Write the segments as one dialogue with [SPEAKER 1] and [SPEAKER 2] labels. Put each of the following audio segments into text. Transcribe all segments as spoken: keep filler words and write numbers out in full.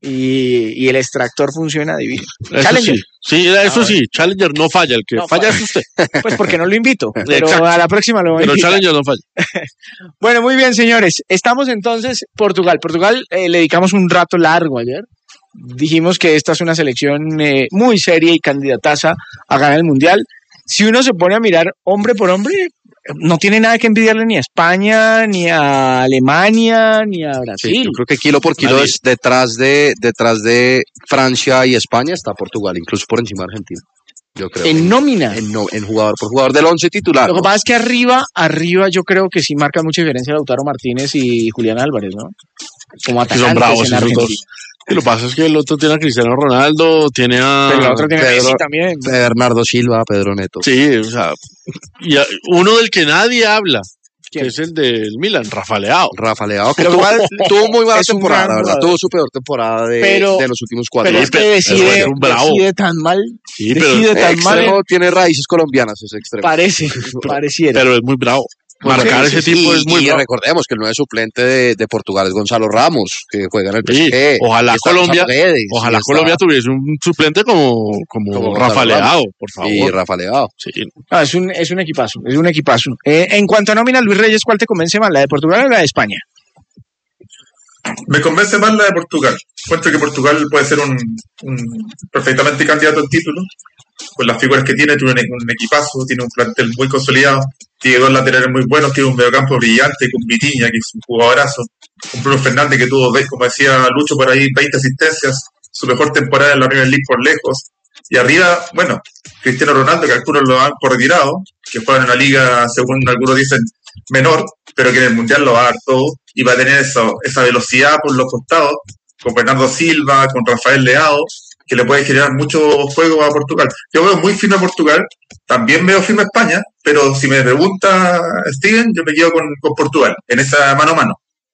[SPEAKER 1] y, y el extractor funciona divino.
[SPEAKER 2] Eso
[SPEAKER 1] Challenger.
[SPEAKER 2] sí, sí, eso ah, sí, Challenger no falla, el que no falla, falla es usted.
[SPEAKER 1] Pues porque no lo invito, pero exacto. A la próxima lo voy a
[SPEAKER 2] Pero
[SPEAKER 1] invitar.
[SPEAKER 2] Challenger no falla.
[SPEAKER 1] Bueno, muy bien, señores. Estamos entonces Portugal. Portugal eh, le dedicamos un rato largo ayer. Dijimos que esta es una selección eh, muy seria y candidataza a ganar el Mundial. Si uno se pone a mirar hombre por hombre, no tiene nada que envidiarle ni a España, ni a Alemania, ni a Brasil.
[SPEAKER 3] Sí, yo creo que kilo por kilo es detrás de, detrás de Francia y España está Portugal, incluso por encima de Argentina. Yo creo.
[SPEAKER 1] En nómina.
[SPEAKER 3] En, no, en jugador por jugador del once titular.
[SPEAKER 1] Lo que ¿no? pasa es que arriba, arriba yo creo que sí marca mucha diferencia Lautaro Martínez y Julián Álvarez, ¿no? Como atacantes
[SPEAKER 2] son bravos
[SPEAKER 1] en Argentina. Dos.
[SPEAKER 2] Y lo que pasa es que el otro tiene a Cristiano Ronaldo, tiene a...
[SPEAKER 1] Pero el otro tiene
[SPEAKER 3] Pedro,
[SPEAKER 1] a Messi también.
[SPEAKER 3] Bernardo Silva, Pedro Neto.
[SPEAKER 2] Sí, o sea, y a, uno del que nadie habla, ¿quién? Que es el del Milan, Rafa Leao.
[SPEAKER 3] Rafa Leao, que tuvo, tuvo muy buena temporada, la verdad. Tuvo su peor temporada de, pero, de los últimos cuatro
[SPEAKER 1] años. Pero es que decide, es decide tan mal.
[SPEAKER 2] Sí,
[SPEAKER 1] decide
[SPEAKER 2] pero
[SPEAKER 1] tan mal.
[SPEAKER 3] Tiene raíces colombianas ese extremo.
[SPEAKER 1] Parece, pareciera.
[SPEAKER 2] Pero es muy bravo. Marcar sí, ese
[SPEAKER 3] sí,
[SPEAKER 2] tipo
[SPEAKER 3] y,
[SPEAKER 2] es muy
[SPEAKER 3] y
[SPEAKER 2] bravo.
[SPEAKER 3] recordemos que el nueve suplente de, de Portugal es Gonzalo Ramos, que juega en el P S G.
[SPEAKER 2] Sí, ojalá Colombia, redes, ojalá está, Colombia tuviese un suplente como, como, como Rafa Leao, por favor.
[SPEAKER 3] Y Rafa Leao.
[SPEAKER 2] Sí.
[SPEAKER 1] Ah, es, un, es un equipazo, es un equipazo. Eh, en cuanto a nómina, Luis Reyes, ¿cuál te convence más, la de Portugal o la de España?
[SPEAKER 4] Me convence más la de Portugal. Encuentro que Portugal puede ser un, un perfectamente candidato al título. Con las figuras que tiene, tiene un, un equipazo, tiene un plantel muy consolidado, tiene dos laterales muy buenos, tiene un mediocampo brillante con Vitinha, que es un jugadorazo, con Bruno Fernández, que tuvo, como decía Lucho, por ahí veinte asistencias, su mejor temporada en la Premier League por lejos. Y arriba, bueno, Cristiano Ronaldo, que algunos lo dan por retirado, que juega en una liga, según algunos dicen, menor, pero que en el Mundial lo va a dar todo, y va a tener eso, esa velocidad por los costados, con Bernardo Silva, con Rafael Leao, que le puede generar mucho juego a Portugal. Yo veo muy firme a Portugal, también veo firme a España, pero si me pregunta Steven, yo me quedo con, con Portugal, en esa mano a mano.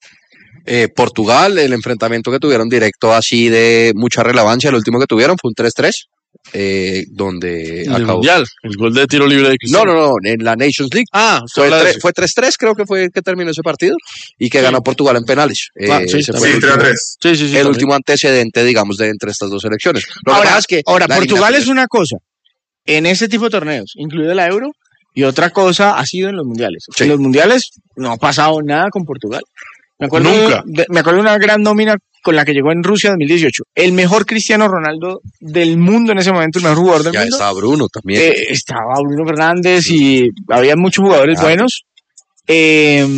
[SPEAKER 3] Eh, Portugal, el enfrentamiento que tuvieron directo así de mucha relevancia, el último que tuvieron fue un tres tres. Eh, donde
[SPEAKER 2] el
[SPEAKER 3] acabó.
[SPEAKER 2] Mundial, el gol de tiro libre de Cristiano.
[SPEAKER 3] No, no, no, en la Nations League.
[SPEAKER 2] Ah,
[SPEAKER 3] fue, tre- fue tres tres, creo que fue que terminó ese partido y que sí. ganó Portugal en penales.
[SPEAKER 2] Ah,
[SPEAKER 3] eh,
[SPEAKER 2] sí,
[SPEAKER 3] ese
[SPEAKER 2] sí,
[SPEAKER 3] fue el, último,
[SPEAKER 4] tres.
[SPEAKER 2] Sí, sí, sí,
[SPEAKER 3] el último antecedente, digamos, de entre estas dos selecciones.
[SPEAKER 1] Lo ahora, que pasa es que ahora Portugal es una cosa en ese tipo de torneos, incluido la Euro, y otra cosa ha sido en los mundiales. Sí. En los mundiales no ha pasado nada con Portugal. Me acuerdo,
[SPEAKER 2] Nunca.
[SPEAKER 1] De, me acuerdo de una gran nómina con la que llegó en Rusia dos mil dieciocho. El mejor Cristiano Ronaldo del mundo en ese momento, el mejor jugador del
[SPEAKER 3] ya
[SPEAKER 1] mundo.
[SPEAKER 3] Ya estaba Bruno también.
[SPEAKER 1] Eh, estaba Bruno Fernández y había muchos jugadores claro. buenos. Eh,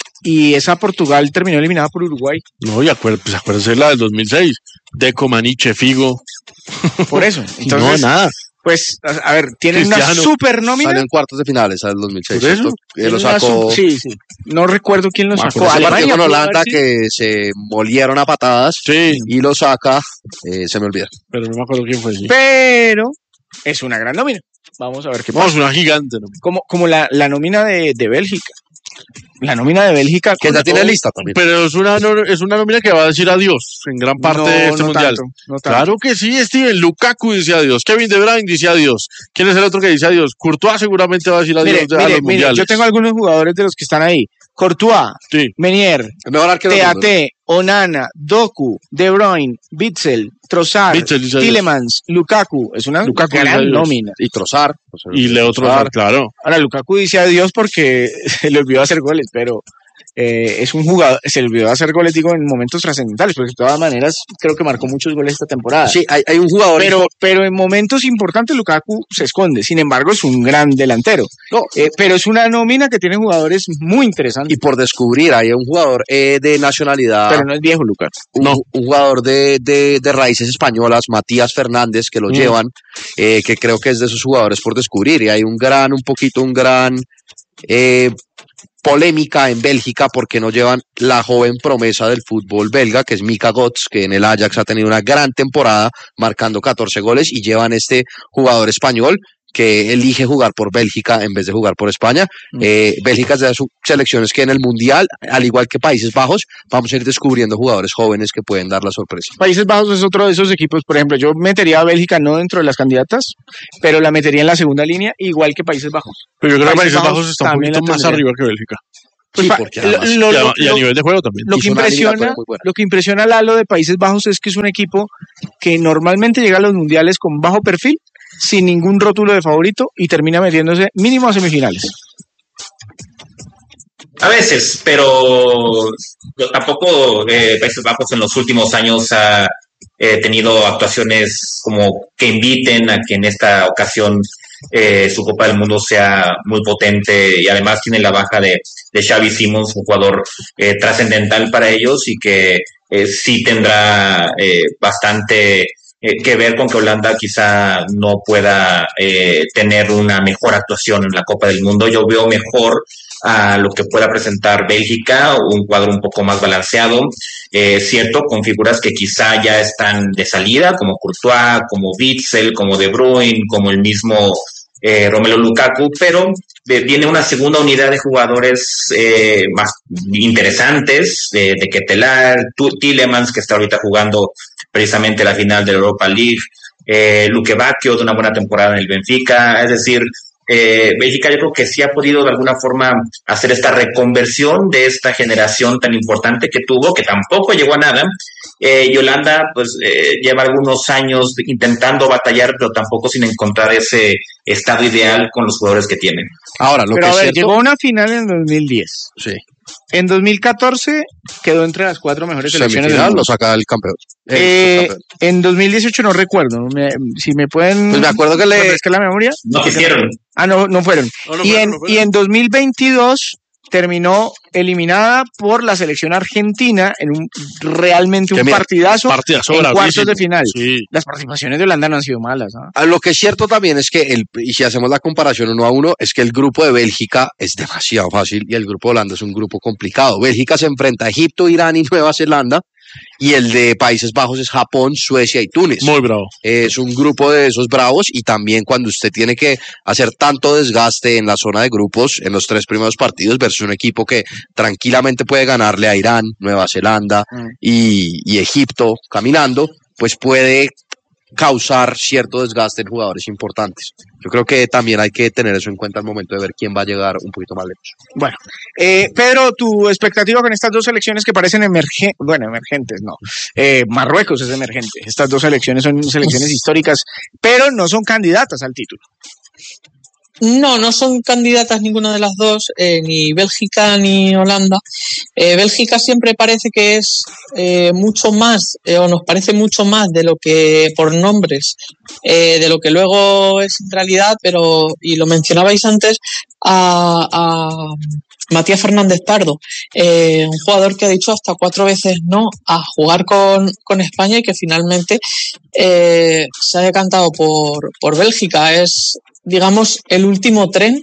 [SPEAKER 1] y esa Portugal terminó eliminada por Uruguay.
[SPEAKER 2] No, y acuérdense, pues acuérdense la del dos mil seis. Deco, Maniche, Figo.
[SPEAKER 1] Por eso. Entonces,
[SPEAKER 2] no, nada.
[SPEAKER 1] Pues, a ver, tienen Cristiano, una super nómina.
[SPEAKER 3] Salió en cuartos de finales al dos mil seis.
[SPEAKER 2] ¿Por eso?
[SPEAKER 3] Él lo sacó.
[SPEAKER 1] Su... Sí, sí. No recuerdo quién lo sacó.
[SPEAKER 3] Alemania. Partido con Holanda que se molieron a patadas.
[SPEAKER 2] Sí.
[SPEAKER 3] Y lo saca, eh, se me olvida.
[SPEAKER 2] Pero no me acuerdo quién fue. Sí.
[SPEAKER 1] Pero es una gran nómina. Vamos a ver qué pasa.
[SPEAKER 2] Vamos, una gigante. ¿No?
[SPEAKER 1] Como, como la, la nómina de, de Bélgica. La nómina de Bélgica.
[SPEAKER 3] Que ya tiene todo, lista también.
[SPEAKER 2] Pero es una, es una nómina que va a decir adiós en gran parte
[SPEAKER 1] no,
[SPEAKER 2] de este
[SPEAKER 1] no
[SPEAKER 2] mundial.
[SPEAKER 1] Tanto, no tanto.
[SPEAKER 2] Claro que sí, Steven. Lukaku dice adiós. Kevin De Bruyne dice adiós. ¿Quién es el otro que dice adiós? Courtois seguramente va a decir adiós
[SPEAKER 1] mire,
[SPEAKER 2] a
[SPEAKER 1] mire,
[SPEAKER 2] los
[SPEAKER 1] mire,
[SPEAKER 2] mundiales.
[SPEAKER 1] Yo tengo algunos jugadores de los que están ahí. Courtois,
[SPEAKER 2] sí.
[SPEAKER 1] Menier, T A T, Onana, Doku, De Bruyne, Witsel, Trossard, Witsel, Tielemans, Lukaku. Es una
[SPEAKER 2] Lukaku
[SPEAKER 1] gran nómina.
[SPEAKER 3] Y Trossard.
[SPEAKER 2] O sea, y Leo Trossard, claro.
[SPEAKER 1] Ahora, Lukaku dice adiós porque se le olvidó hacer goles, pero eh, es un jugador, se le olvidó hacer goles, digo, en momentos trascendentales, porque de todas maneras creo que marcó muchos goles esta temporada.
[SPEAKER 3] Sí, hay, hay un jugador.
[SPEAKER 1] Pero, pero en momentos importantes Lukaku se esconde, sin embargo es un gran delantero.
[SPEAKER 3] No.
[SPEAKER 1] Eh, pero es una nómina que tiene jugadores muy interesantes.
[SPEAKER 3] Y por descubrir, hay un jugador eh, de nacionalidad.
[SPEAKER 1] Pero no es viejo Lukaku.
[SPEAKER 3] Un,
[SPEAKER 2] no.
[SPEAKER 3] un jugador de, de, de raíces españolas, Matías Fernández, que lo mm. llevan, eh, que creo que es de esos jugadores por descubrir. Y hay un gran, un poquito, un gran... Eh, polémica en Bélgica porque no llevan la joven promesa del fútbol belga, que es Mika Götze, que en el Ajax ha tenido una gran temporada marcando catorce goles, y llevan este jugador español que elige jugar por Bélgica en vez de jugar por España. Mm. Eh, Bélgica es de las selecciones que en el Mundial, al igual que Países Bajos, vamos a ir descubriendo jugadores jóvenes que pueden dar la sorpresa.
[SPEAKER 1] Países Bajos es otro de esos equipos, por ejemplo, yo metería a Bélgica no dentro de las candidatas, pero la metería en la segunda línea, igual que Países Bajos.
[SPEAKER 2] Pero yo creo que Países Bajos está un poquito más arriba que Bélgica.
[SPEAKER 1] Pues
[SPEAKER 3] Sí,
[SPEAKER 1] pa-
[SPEAKER 3] porque
[SPEAKER 1] lo,
[SPEAKER 3] además
[SPEAKER 1] lo-
[SPEAKER 2] y, a,
[SPEAKER 1] lo-
[SPEAKER 2] y a
[SPEAKER 1] lo-
[SPEAKER 2] nivel de juego también.
[SPEAKER 1] lo que
[SPEAKER 3] hizo una eliminatoria
[SPEAKER 1] impresiona,
[SPEAKER 3] muy buena.
[SPEAKER 1] lo que impresiona a Lalo de Países Bajos es que es un equipo que normalmente llega a los mundiales con bajo perfil, sin ningún rótulo de favorito y termina metiéndose mínimo a semifinales.
[SPEAKER 5] A veces, pero tampoco eh, Países Bajos en los últimos años ha eh, tenido actuaciones como que inviten a que en esta ocasión eh, su Copa del Mundo sea muy potente, y además tiene la baja de, de Xavi Simons, un jugador eh, trascendental para ellos y que eh, sí tendrá eh, bastante eh, que ver con que Holanda quizá no pueda eh, tener una mejor actuación en la Copa del Mundo. Yo veo mejor a lo que pueda presentar Bélgica, un cuadro un poco más balanceado, eh, cierto, con figuras que quizá ya están de salida, como Courtois, como Witsel, como De Bruyne, como el mismo eh, Romelu Lukaku, pero eh, viene una segunda unidad de jugadores eh, más interesantes, de, de Ketelar, Tielemans, que está ahorita jugando precisamente la final de la Europa League, eh, Luke Bacchio, de una buena temporada en el Benfica, es decir, Eh, Bélgica yo creo que sí ha podido de alguna forma hacer esta reconversión de esta generación tan importante que tuvo, que tampoco llegó a nada, eh, y Holanda pues eh, lleva algunos años intentando batallar, pero tampoco sin encontrar ese estado ideal con los jugadores que tienen.
[SPEAKER 3] Ahora, lo
[SPEAKER 1] Pero
[SPEAKER 3] que
[SPEAKER 1] a
[SPEAKER 3] es
[SPEAKER 1] ver,
[SPEAKER 3] cierto,
[SPEAKER 1] llegó a una final en dos mil diez.
[SPEAKER 3] sí,
[SPEAKER 1] En dos mil catorce quedó entre las cuatro mejores selecciones del
[SPEAKER 3] semifinal
[SPEAKER 1] mundo.
[SPEAKER 3] lo saca el campeón. el
[SPEAKER 1] Eh,
[SPEAKER 3] subcampeón.
[SPEAKER 1] en dos mil dieciocho no recuerdo. me- si me pueden
[SPEAKER 3] Pues me acuerdo que le-
[SPEAKER 1] refrescar la memoria.
[SPEAKER 5] No quisieron.
[SPEAKER 1] Ah, no, no fueron.
[SPEAKER 2] No, no
[SPEAKER 1] y,
[SPEAKER 2] fueron,
[SPEAKER 1] en,
[SPEAKER 2] no fueron.
[SPEAKER 1] y en dos mil veintidós terminó eliminada por la selección argentina en un realmente
[SPEAKER 3] Que
[SPEAKER 1] un
[SPEAKER 3] mira,
[SPEAKER 1] partidazo
[SPEAKER 2] Partidazo
[SPEAKER 1] en
[SPEAKER 2] bravísimo.
[SPEAKER 1] cuartos de final.
[SPEAKER 2] Sí.
[SPEAKER 1] Las participaciones de Holanda no han sido malas. ¿ah?
[SPEAKER 3] Ah, Lo que es cierto también es que, el, y si hacemos la comparación uno a uno, es que el grupo de Bélgica es demasiado fácil y el grupo de Holanda es un grupo complicado. Bélgica se enfrenta a Egipto, Irán y Nueva Zelanda, y el de Países Bajos es Japón, Suecia y Túnez.
[SPEAKER 2] Muy bravo.
[SPEAKER 3] Es un grupo de esos bravos, y también cuando usted tiene que hacer tanto desgaste en la zona de grupos en los tres primeros partidos versus un equipo que tranquilamente puede ganarle a Irán, Nueva Zelanda
[SPEAKER 1] Mm.
[SPEAKER 3] y, y Egipto caminando, pues puede causar cierto desgaste en jugadores importantes. Yo creo que también hay que tener eso en cuenta al momento de ver quién va a llegar un poquito más lejos.
[SPEAKER 1] Bueno, eh, Pedro, tu expectativa con estas dos selecciones que parecen emergentes, bueno, emergentes, no. Eh, Marruecos es emergente. Estas dos selecciones son selecciones históricas, pero no son candidatas al título.
[SPEAKER 6] No, no son candidatas ninguna de las dos, eh, ni Bélgica ni Holanda. Eh, Bélgica siempre parece que es eh, mucho más, eh, o nos parece mucho más de lo que por nombres, eh, de lo que luego es en realidad, pero, y lo mencionabais antes, a, a Matías Fernández Pardo, eh, un jugador que ha dicho hasta cuatro veces no a jugar con, con España y que finalmente eh, se ha decantado por, por Bélgica. Es, digamos, el último tren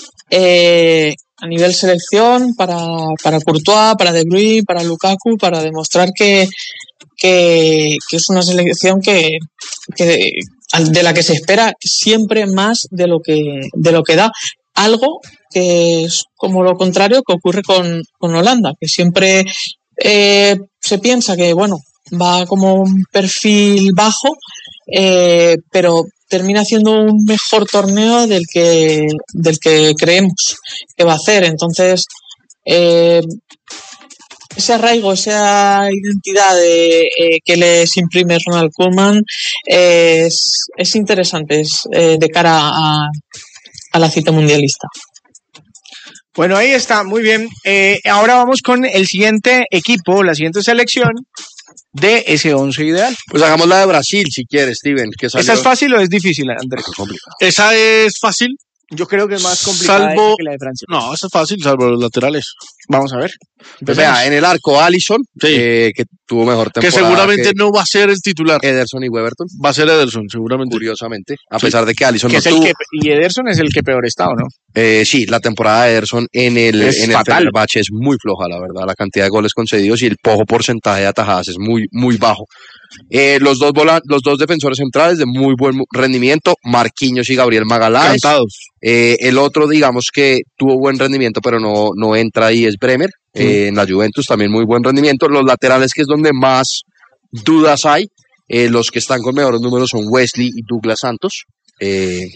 [SPEAKER 6] eh, a nivel selección para, para Courtois, para De Bruyne, para Lukaku, para demostrar que, que, que es una selección que, que de la que se espera siempre más de lo que, de lo que da. Algo que es como lo contrario que ocurre con, con Holanda, que siempre eh, se piensa que, bueno, va como un perfil bajo, eh, pero termina haciendo un mejor torneo del que, del que creemos que va a hacer. Entonces, eh, ese arraigo, esa identidad de, eh, que les imprime Ronald Koeman eh, es, es interesante es, eh, de cara a, a la cita mundialista.
[SPEAKER 1] Bueno, ahí está, muy bien. Eh, ahora vamos con el siguiente equipo, la siguiente selección de ese once ideal.
[SPEAKER 3] Pues hagamos la de Brasil, si quieres, Steven. Que salió...
[SPEAKER 1] ¿Esta es fácil o es difícil, Andrés?
[SPEAKER 3] complicado.
[SPEAKER 2] Esa es fácil.
[SPEAKER 1] Yo creo que es más complicada
[SPEAKER 2] Salvo-
[SPEAKER 1] esa que la de Francia.
[SPEAKER 2] No, esa es fácil, salvo los laterales.
[SPEAKER 1] Vamos a ver.
[SPEAKER 3] Pues vea, en el arco, Alisson,
[SPEAKER 2] Sí.
[SPEAKER 3] eh, que tuvo mejor
[SPEAKER 2] Que
[SPEAKER 3] temporada
[SPEAKER 2] seguramente
[SPEAKER 3] que
[SPEAKER 2] no va a ser el titular.
[SPEAKER 3] Ederson y Weberton,
[SPEAKER 2] Va a ser Ederson, seguramente.
[SPEAKER 3] curiosamente, a
[SPEAKER 2] Sí.
[SPEAKER 3] pesar de que Alisson
[SPEAKER 1] Que
[SPEAKER 3] no
[SPEAKER 1] es el
[SPEAKER 3] tuvo.
[SPEAKER 1] que, y Ederson es el que peor está, ¿o no?
[SPEAKER 3] Eh, sí, la temporada de Ederson en el,
[SPEAKER 1] Es
[SPEAKER 3] en el
[SPEAKER 1] fatal.
[SPEAKER 3] Fenerbahce es muy floja, la verdad. La cantidad de goles concedidos y el poco porcentaje de atajadas es muy, muy bajo. Eh, los, dos vola- los dos defensores centrales de muy buen mu- rendimiento, Marquinhos y Gabriel Magaláes.
[SPEAKER 2] Cantados.
[SPEAKER 3] Eh, el otro, digamos que tuvo buen rendimiento, pero no, no entra ahí, es Bremer. Eh, en la Juventus también muy buen rendimiento. Los laterales, que es donde más dudas hay, eh, los que están con mejores números son Wesley y Douglas Santos. Eh,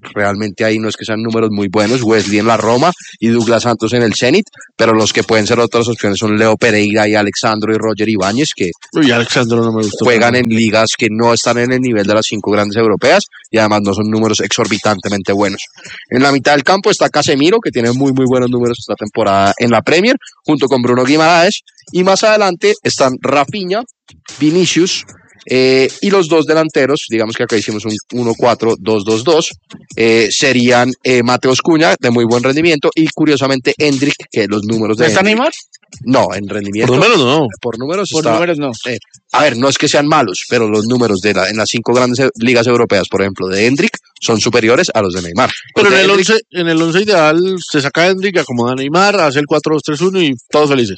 [SPEAKER 3] realmente ahí no es que sean números muy buenos, Wesley en la Roma y Douglas Santos en el Zenit, pero los que pueden ser otras opciones son Leo Pereira y Alexandro y Roger Ibáñez, que
[SPEAKER 2] Uy, Alexandro no me gustó.
[SPEAKER 3] juegan en ligas que no están en el nivel de las cinco grandes europeas y además no son números exorbitantemente buenos. En la mitad del campo está Casemiro, que tiene muy muy buenos números esta temporada en la Premier, junto con Bruno Guimaraes, y más adelante están Rafinha, Vinicius, Eh, y los dos delanteros, digamos que acá hicimos un uno cuatro dos dos dos, eh, serían eh, Mateus Cunha, de muy buen rendimiento, y curiosamente Endrick, que los números de...
[SPEAKER 1] ¿Está
[SPEAKER 3] Endrick-
[SPEAKER 1] Neymar?
[SPEAKER 3] No, en rendimiento.
[SPEAKER 2] Por números no.
[SPEAKER 3] Por números
[SPEAKER 1] Por
[SPEAKER 3] está-
[SPEAKER 1] números no.
[SPEAKER 3] eh, a ver, no es que sean malos, pero los números de la, en las cinco grandes e- ligas europeas, por ejemplo, de Endrick, son superiores a los de Neymar.
[SPEAKER 2] Pero
[SPEAKER 3] Los
[SPEAKER 2] en
[SPEAKER 3] de
[SPEAKER 2] el
[SPEAKER 3] Endrick-
[SPEAKER 2] once, en el once ideal se saca a Hendrick, acomoda a Neymar, hace el cuatro dos tres uno y todos felices.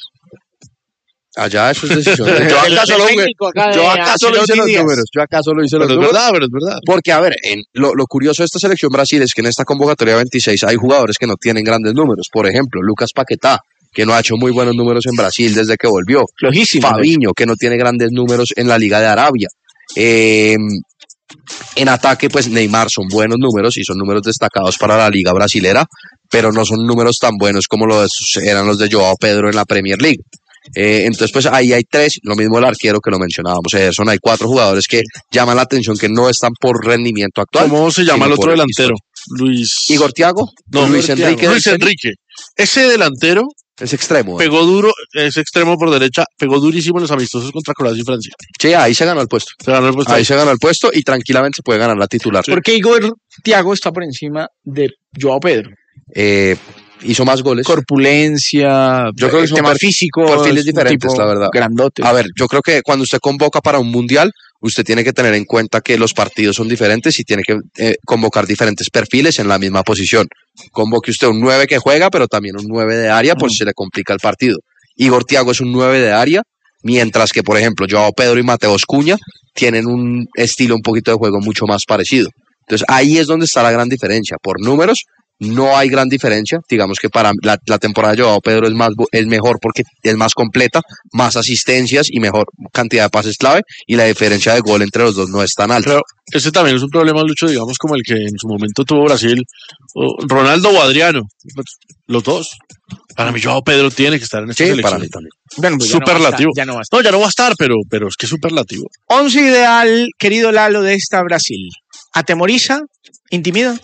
[SPEAKER 3] Allá eso es decisión. Yo
[SPEAKER 1] El-
[SPEAKER 3] acá
[SPEAKER 1] el
[SPEAKER 3] solo,
[SPEAKER 1] técnico acá de
[SPEAKER 3] yo acá solo hice
[SPEAKER 1] Ancelotti
[SPEAKER 3] los
[SPEAKER 1] Díaz.
[SPEAKER 3] números. Yo acá solo hice los
[SPEAKER 2] Pero es
[SPEAKER 3] números.
[SPEAKER 2] verdad, pero es verdad.
[SPEAKER 3] Porque, a ver, en, lo, lo curioso de esta selección Brasil es que en esta convocatoria veintiséis hay jugadores que no tienen grandes números. Por ejemplo, Lucas Paquetá, que no ha hecho muy buenos números en Brasil desde que volvió.
[SPEAKER 1] Flojísimo.
[SPEAKER 3] Fabinho, que no tiene grandes números en la Liga de Arabia. Eh, en ataque, pues Neymar son buenos números y son números destacados para la Liga Brasilera, pero no son números tan buenos como los eran los de Joao Pedro en la Premier League. Eh, entonces, pues ahí hay tres, lo mismo el arquero que lo mencionábamos, Ederson, hay cuatro jugadores que llaman la atención, que no están por rendimiento actual.
[SPEAKER 2] ¿Cómo se llama
[SPEAKER 3] sino
[SPEAKER 2] el otro
[SPEAKER 3] por
[SPEAKER 2] delantero?
[SPEAKER 3] historia.
[SPEAKER 2] Luis.
[SPEAKER 3] Igor Thiago,
[SPEAKER 2] No,
[SPEAKER 3] Luis
[SPEAKER 2] Igor
[SPEAKER 3] Enrique,
[SPEAKER 2] Thiago. Luis
[SPEAKER 3] del
[SPEAKER 2] Enrique. Ese delantero
[SPEAKER 3] es extremo. ¿eh?
[SPEAKER 2] pegó duro, es extremo por derecha, pegó durísimo en los amistosos contra Croacia y Francia.
[SPEAKER 3] Sí, ahí se ganó el puesto.
[SPEAKER 2] Se ganó el puesto
[SPEAKER 3] Ahí
[SPEAKER 2] ahí.
[SPEAKER 3] se ganó el puesto y tranquilamente se puede ganar la titular.
[SPEAKER 1] Porque Igor Thiago está por encima de Joao Pedro.
[SPEAKER 3] Eh, hizo más goles.
[SPEAKER 1] Corpulencia,
[SPEAKER 3] Yo creo que
[SPEAKER 1] el
[SPEAKER 3] son
[SPEAKER 1] tema
[SPEAKER 3] per-
[SPEAKER 1] físico.
[SPEAKER 3] perfiles
[SPEAKER 1] es un
[SPEAKER 3] diferentes,
[SPEAKER 1] tipo
[SPEAKER 3] la verdad.
[SPEAKER 1] Grandote.
[SPEAKER 3] A ver, yo creo que cuando usted convoca para un mundial, usted tiene que tener en cuenta que los partidos son diferentes y tiene que eh, convocar diferentes perfiles en la misma posición. Convoque usted un nueve que juega, pero también un nueve de área, pues se le complica el partido. Igor Thiago es un nueve de área, mientras que, por ejemplo, Joao Pedro y Mateus Cunha tienen un estilo un poquito de juego mucho más parecido. Entonces, ahí es donde está la gran diferencia. Por números, no hay gran diferencia. Digamos que para la, la temporada de Joao Pedro es, más, bu- es mejor porque es más completa, más asistencias y mejor cantidad de pases clave, y la diferencia de gol entre los dos no es tan alta.
[SPEAKER 2] Pero ese también es un problema, Lucho, digamos, como el que en su momento tuvo Brasil, o Ronaldo o Adriano. Pues, los dos. Para mí, Joao Pedro tiene que estar en esta
[SPEAKER 3] Sí,
[SPEAKER 2] selección.
[SPEAKER 3] para mí también.
[SPEAKER 1] Bueno, pues ya no va a
[SPEAKER 2] Superlativo.
[SPEAKER 1] estar, ya no va a estar.
[SPEAKER 2] No, ya no va a estar, pero, pero es que es superlativo.
[SPEAKER 1] Once ideal, querido Lalo, de esta Brasil. ¿Atemoriza? ¿Intimida?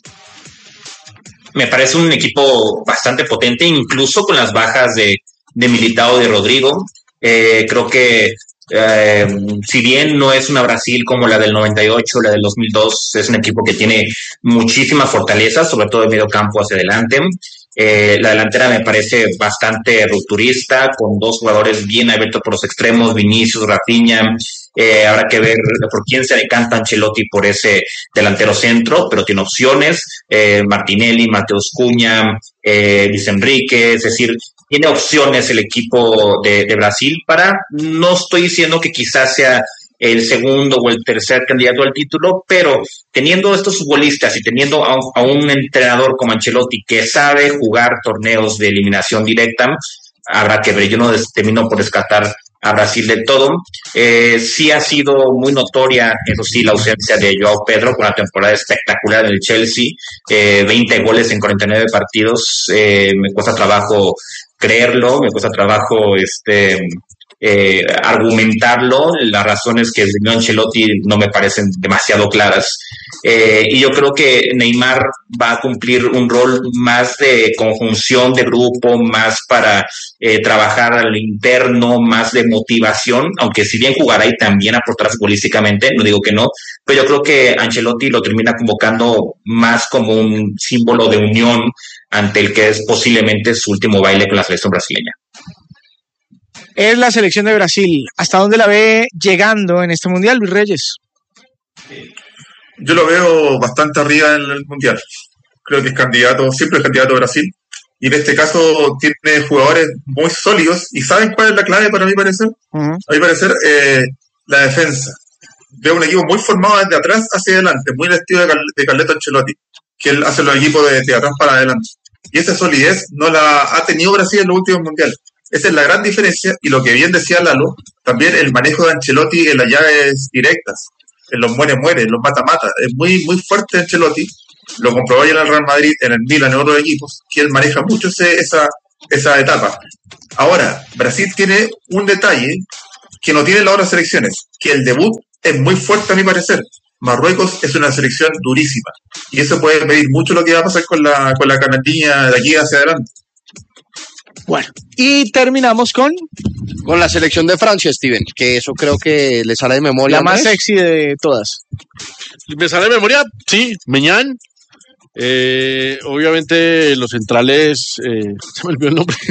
[SPEAKER 5] Me parece un equipo bastante potente, incluso con las bajas de, de Militao, de Rodrigo. Eh, creo que eh, si bien no es una Brasil como la del noventa y ocho, la del dos mil dos, es un equipo que tiene muchísima fortaleza, sobre todo de medio campo hacia adelante. Eh, la delantera me parece bastante rupturista, con dos jugadores bien abiertos por los extremos, Vinicius, Rafinha. Eh, habrá que ver por quién se decanta Ancelotti por ese delantero centro, pero tiene opciones, eh, Martinelli, Mateus Cunha, eh, Luis Enrique, es decir, tiene opciones el equipo de, de Brasil para, no estoy diciendo que quizás sea el segundo o el tercer candidato al título, pero teniendo estos futbolistas y teniendo a un, a un entrenador como Ancelotti que sabe jugar torneos de eliminación directa, habrá que ver. Yo no des, termino por descartar a Brasil del todo. Eh, sí ha sido muy notoria, eso sí, la ausencia de Joao Pedro con una temporada espectacular en el Chelsea, eh, veinte goles en cuarenta y nueve partidos. Eh, me cuesta trabajo creerlo, me cuesta trabajo este eh, argumentarlo. Las razones que dio Ancelotti no me parecen demasiado claras. Eh, y yo creo que Neymar va a cumplir un rol más de conjunción de grupo, más para eh, trabajar al interno, más de motivación, aunque si bien jugará y también aportará futbolísticamente, no digo que no, pero yo creo que Ancelotti lo termina convocando más como un símbolo de unión ante el que es posiblemente su último baile con la selección brasileña.
[SPEAKER 1] Es la selección de Brasil. ¿Hasta dónde la ve llegando en este mundial, Luis Reyes?
[SPEAKER 4] Yo lo veo bastante arriba en el Mundial. Creo que es candidato, siempre es candidato a Brasil. Y en este caso tiene jugadores muy sólidos. ¿Y saben cuál es la clave para mi parecer?
[SPEAKER 1] Uh-huh.
[SPEAKER 4] A mi parecer, eh, la defensa. Veo un equipo muy formado desde atrás hacia adelante, muy el estilo de, Cal- de Carleto Ancelotti, que él hace los equipos de, de atrás para adelante. Y esa solidez no la ha tenido Brasil en los últimos mundiales. Esa es la gran diferencia. Y lo que bien decía Lalo, también el manejo de Ancelotti en las llaves directas, en los muere-muere, en los mata-mata. Es muy, muy fuerte Ancelotti. lo comprobó ya en el Real Madrid, en el Milan, en otros equipos, que él maneja mucho ese, esa, esa etapa. Ahora, Brasil tiene un detalle que no tienen las otras selecciones, que el debut es muy fuerte a mi parecer. Marruecos es una selección durísima y eso puede medir mucho lo que va a pasar con la, con la canastilla de aquí hacia adelante.
[SPEAKER 1] Bueno, y terminamos con
[SPEAKER 3] Con la selección de Francia, Steven, que eso creo que le sale de memoria.
[SPEAKER 1] la más
[SPEAKER 3] Andrés.
[SPEAKER 1] sexy de todas.
[SPEAKER 2] Me sale de memoria, sí, Meñán. Eh, obviamente los centrales, eh, se me olvidó el nombre.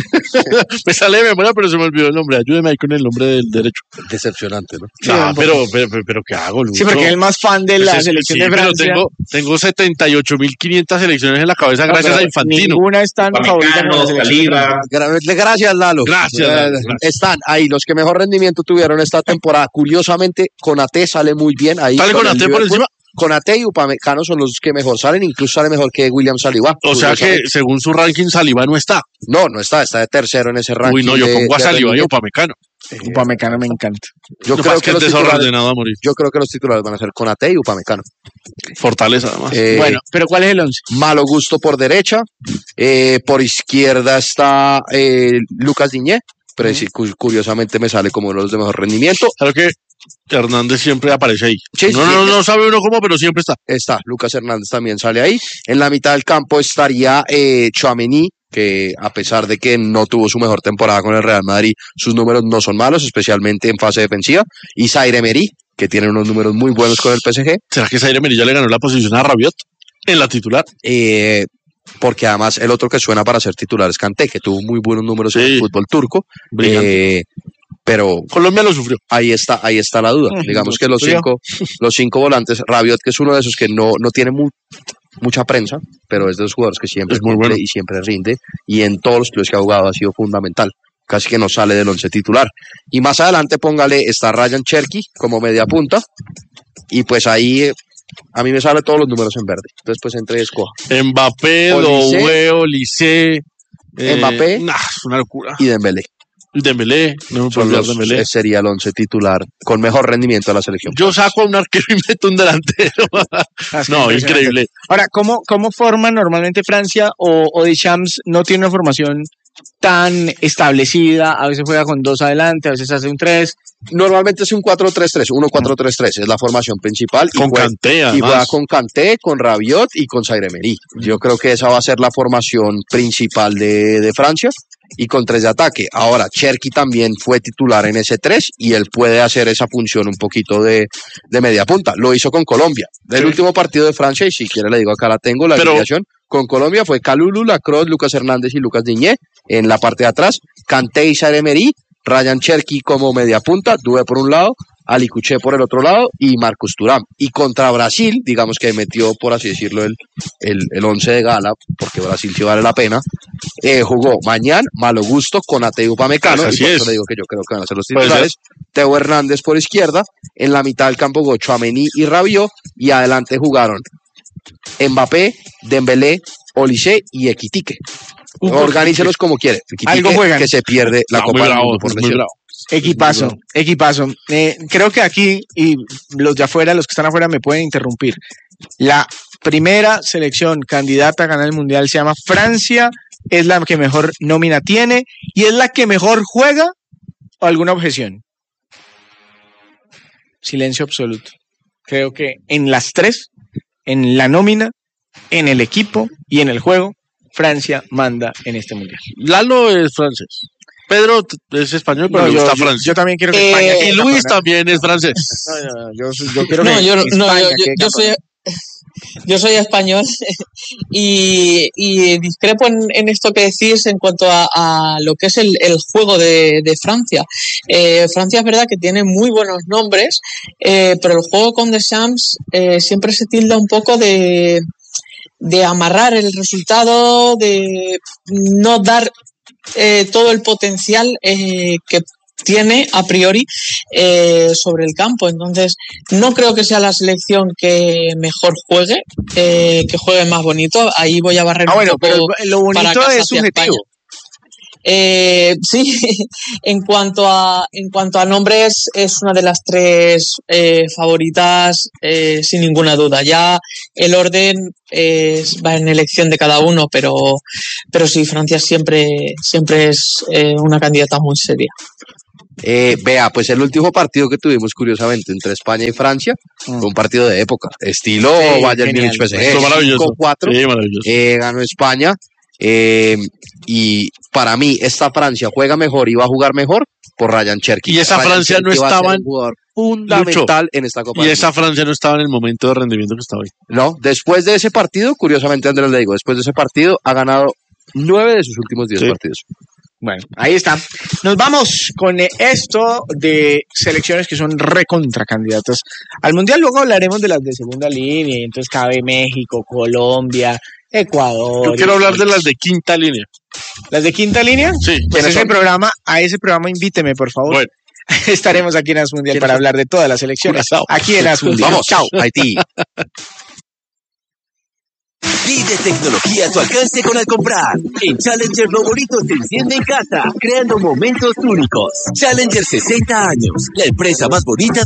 [SPEAKER 2] Me sale de memoria, pero se me olvidó el nombre. Ayúdeme ahí con el nombre del derecho.
[SPEAKER 3] Decepcionante, ¿no?
[SPEAKER 1] Sí,
[SPEAKER 2] Ah,
[SPEAKER 1] un poco.
[SPEAKER 2] pero, pero, pero, pero ¿qué hago, Lucho?
[SPEAKER 1] Sí, porque es el más fan de la
[SPEAKER 2] Pues es-
[SPEAKER 1] selección
[SPEAKER 2] sí,
[SPEAKER 1] de
[SPEAKER 2] pero
[SPEAKER 1] Francia.
[SPEAKER 2] Tengo, tengo setenta y ocho mil quinientas selecciones en la cabeza
[SPEAKER 1] No,
[SPEAKER 2] gracias
[SPEAKER 1] pero
[SPEAKER 2] a Infantino.
[SPEAKER 1] Ninguna es tan favorita como la
[SPEAKER 5] Upamecano,
[SPEAKER 1] selección de Francia.
[SPEAKER 5] Saliba.
[SPEAKER 3] Gra- Gracias, Lalo.
[SPEAKER 2] Gracias,
[SPEAKER 3] Eh,
[SPEAKER 2] Lalo, gracias.
[SPEAKER 3] Están ahí los que mejor rendimiento tuvieron esta temporada. Curiosamente, Konaté sale muy bien ahí.
[SPEAKER 2] ¿Sale
[SPEAKER 3] con
[SPEAKER 2] Konaté
[SPEAKER 3] el
[SPEAKER 2] por
[SPEAKER 3] Liverpool.
[SPEAKER 2] encima?
[SPEAKER 3] Konaté y Upamecano son los que mejor salen, incluso sale mejor que William Saliba.
[SPEAKER 2] O sea que
[SPEAKER 3] curiosamente.
[SPEAKER 2] según su ranking, Saliba no está.
[SPEAKER 3] No, no está, está de tercero en ese ranking.
[SPEAKER 2] Uy, no, yo
[SPEAKER 3] de-
[SPEAKER 2] pongo a
[SPEAKER 3] de
[SPEAKER 2] Saliba y a
[SPEAKER 3] rendimiento.
[SPEAKER 2] Upamecano.
[SPEAKER 1] Upamecano me encanta.
[SPEAKER 3] Yo
[SPEAKER 2] No,
[SPEAKER 3] creo
[SPEAKER 2] más que
[SPEAKER 3] que
[SPEAKER 2] es
[SPEAKER 3] los titulares,
[SPEAKER 2] desordenado a morir.
[SPEAKER 3] yo creo que los titulares van a ser Konaté y Upamecano.
[SPEAKER 2] Fortaleza, además.
[SPEAKER 3] Eh,
[SPEAKER 1] Bueno, pero ¿cuál es el once?
[SPEAKER 3] Malo Gusto por derecha, eh, por izquierda está eh, Lucas Diñé, pero sí, cu- curiosamente me sale como uno de los de mejor rendimiento.
[SPEAKER 2] Claro que Hernández siempre aparece ahí.
[SPEAKER 3] Sí,
[SPEAKER 2] no,
[SPEAKER 3] sí,
[SPEAKER 2] no,
[SPEAKER 3] sí.
[SPEAKER 2] no sabe uno cómo, pero siempre está.
[SPEAKER 3] Está, Lucas Hernández también sale ahí. En la mitad del campo estaría eh, Tchouaméni, que a pesar de que no tuvo su mejor temporada con el Real Madrid, sus números no son malos, especialmente en fase defensiva. Y Zaire Emery, que tiene unos números muy buenos con el P S G.
[SPEAKER 2] ¿Será que Zaire Emery ya le ganó la posición a Rabiot en la titular?
[SPEAKER 3] eh, porque además el otro que suena para ser titular es Kanté, que tuvo muy buenos números en
[SPEAKER 2] Sí.
[SPEAKER 3] el fútbol turco.
[SPEAKER 2] Brillante.
[SPEAKER 3] Eh, pero
[SPEAKER 2] Colombia lo sufrió.
[SPEAKER 3] ahí está, ahí está la duda.
[SPEAKER 1] Mm,
[SPEAKER 3] Digamos
[SPEAKER 1] lo
[SPEAKER 3] que los
[SPEAKER 1] sufrió.
[SPEAKER 3] cinco, los cinco volantes, Rabiot, que es uno de esos que no, no tiene mu- mucha prensa, pero es de los jugadores que siempre
[SPEAKER 2] Es muy
[SPEAKER 3] cumple
[SPEAKER 2] bueno.
[SPEAKER 3] y siempre rinde, y en todos los clubes que ha jugado ha sido fundamental. Casi que no sale del once titular. Y más adelante póngale, está Ryan Cherky como media punta, y pues ahí eh, a mí me salen todos los números en verde. Entonces pues entre escoja.
[SPEAKER 2] Mbappé,
[SPEAKER 3] Olise.
[SPEAKER 2] Doué, Olise. eh,
[SPEAKER 3] Mbappé.
[SPEAKER 2] Nah, es una locura.
[SPEAKER 3] Y Dembélé.
[SPEAKER 2] Dembélé, no me puedo
[SPEAKER 3] Son
[SPEAKER 2] olvidar
[SPEAKER 3] los,
[SPEAKER 2] de Dembélé.
[SPEAKER 3] ese sería el once titular con mejor rendimiento de la selección.
[SPEAKER 2] Yo saco a un arquero y meto un delantero.
[SPEAKER 1] Ah, es que
[SPEAKER 2] No,
[SPEAKER 1] impresionante.
[SPEAKER 2] increíble.
[SPEAKER 1] Ahora, ¿cómo, cómo forma normalmente Francia o, o Deschamps no tiene una formación tan establecida? A veces juega con dos adelante, a veces hace un tres.
[SPEAKER 3] Normalmente es un cuatro tres tres, uno cuatro tres tres, es la formación principal. y
[SPEAKER 2] Con
[SPEAKER 3] juega-
[SPEAKER 2] Kanté,
[SPEAKER 3] Y juega
[SPEAKER 2] además.
[SPEAKER 3] con Kanté, con Rabiot y con Zaire Emery. Yo creo que esa va a ser la formación principal de, de Francia y con tres de ataque. Ahora, Cherky también fue titular en ese tres y él puede hacer esa función un poquito de, de media punta. Lo hizo con Colombia. Del
[SPEAKER 2] Sí.
[SPEAKER 3] último partido de Francia, y si quiere le digo acá la tengo, la
[SPEAKER 2] Pero-
[SPEAKER 3] alineación con Colombia fue Kalulu, Lacroix, Lucas Hernández y Lucas Diñé en la parte de atrás, Kanté y Zaire Emery, Ryan Cherky como media punta, Doué por un lado, Ali Cuché por el otro lado y Marcus Thuram. Y contra Brasil, digamos que metió, por así decirlo, el, el, el once de gala, porque Brasil sí vale la pena, eh, jugó Mañán, Malo Gusto, Konaté y Upamecano,
[SPEAKER 2] Pues
[SPEAKER 3] y
[SPEAKER 2] así
[SPEAKER 3] por eso
[SPEAKER 2] es.
[SPEAKER 3] le digo que yo creo que van a ser los
[SPEAKER 2] Puede
[SPEAKER 3] titulares. Teo Hernández por izquierda, en la mitad del campo jugó Tchouaméni y Rabiot, y adelante jugaron Mbappé, Dembélé, Olise y Equitique. Organícelos como quiere. Equitique,
[SPEAKER 1] Algo juegan.
[SPEAKER 3] que se pierde la
[SPEAKER 2] No,
[SPEAKER 3] Copa
[SPEAKER 2] muy
[SPEAKER 3] del
[SPEAKER 2] bravo,
[SPEAKER 3] Mundo por
[SPEAKER 2] muy
[SPEAKER 3] lesión.
[SPEAKER 2] bravo.
[SPEAKER 1] Equipazo, equipazo. Eh, creo que aquí, y los de afuera, los que están afuera me pueden interrumpir. La primera selección candidata a ganar el Mundial se llama Francia, es la que mejor nómina tiene y es la que mejor juega. ¿O alguna objeción? Silencio absoluto. Creo que en las tres, en la nómina, en el equipo y en el juego, Francia manda en este Mundial.
[SPEAKER 2] Lalo es francés. Pedro t- es español, pero
[SPEAKER 1] No,
[SPEAKER 2] le
[SPEAKER 1] yo,
[SPEAKER 2] gusta
[SPEAKER 1] yo-
[SPEAKER 2] Francia.
[SPEAKER 1] yo también quiero que
[SPEAKER 6] Eh,
[SPEAKER 1] España
[SPEAKER 2] y
[SPEAKER 1] quede
[SPEAKER 2] Luis
[SPEAKER 1] campeona.
[SPEAKER 2] también es francés.
[SPEAKER 1] No, no, no, yo, yo quiero
[SPEAKER 6] No,
[SPEAKER 1] que
[SPEAKER 6] yo, no,
[SPEAKER 1] España
[SPEAKER 6] yo, yo-
[SPEAKER 1] quede
[SPEAKER 6] yo soy,
[SPEAKER 1] campeona.
[SPEAKER 6] yo soy español y, y discrepo en, en esto que decís en cuanto a, a lo que es el, el juego de, de Francia. Eh, Francia es verdad que tiene muy buenos nombres, eh, pero el juego con Deschamps eh, siempre se tilda un poco de, de amarrar el resultado, de no dar eh, todo el potencial eh, que tiene a priori eh, sobre el campo. Entonces, no creo que sea la selección que mejor juegue, eh, que juegue más bonito. Ahí voy a barrer
[SPEAKER 1] Ah, bueno,
[SPEAKER 6] un poco
[SPEAKER 1] pero lo
[SPEAKER 6] para
[SPEAKER 1] bonito
[SPEAKER 6] casa
[SPEAKER 1] es
[SPEAKER 6] hacia
[SPEAKER 1] subjetivo.
[SPEAKER 6] España. Eh, sí, en cuanto a en cuanto a nombres es una de las tres eh, favoritas eh, sin ninguna duda. Ya el orden es, va en elección de cada uno, pero pero sí, Francia siempre siempre es eh, una candidata muy seria.
[SPEAKER 3] Eh, vea, pues el último partido que tuvimos, curiosamente, entre España y Francia, mm. fue un partido de época, estilo
[SPEAKER 1] sí,
[SPEAKER 3] Bayern Múnich P S G,
[SPEAKER 2] cinco
[SPEAKER 3] cuatro,
[SPEAKER 2] sí, maravilloso.
[SPEAKER 3] Eh, ganó España, eh, y para mí esta Francia juega mejor y va a jugar mejor por Ryan Cherki.
[SPEAKER 2] Y esa
[SPEAKER 3] Ryan
[SPEAKER 2] Francia
[SPEAKER 3] Cherki
[SPEAKER 2] no estaba en
[SPEAKER 3] fundamental Lucho, en esta Copa.
[SPEAKER 2] Y esa Francia no estaba en el momento de rendimiento que está hoy.
[SPEAKER 3] No, después de ese partido, curiosamente Andrés le digo, después de ese partido ha ganado nueve de sus últimos diez sí. partidos.
[SPEAKER 1] Bueno, ahí está. Nos vamos con esto de selecciones que son recontra candidatas al Mundial. Luego hablaremos de las de segunda línea. Y entonces cabe México, Colombia, Ecuador.
[SPEAKER 2] Yo quiero hablar de las de quinta línea.
[SPEAKER 1] ¿Las de quinta línea?
[SPEAKER 2] Sí.
[SPEAKER 1] Pues ese programa, a ese programa invíteme, por favor. Bueno. Estaremos aquí en As Mundial para hablar de todas las selecciones. Aquí en As Mundial.
[SPEAKER 3] Vamos, chao, Haití.
[SPEAKER 7] Vive tecnología a tu alcance con al comprar. En Challenger lo bonito se enciende en casa, creando momentos únicos. Challenger sesenta años, la empresa más bonita de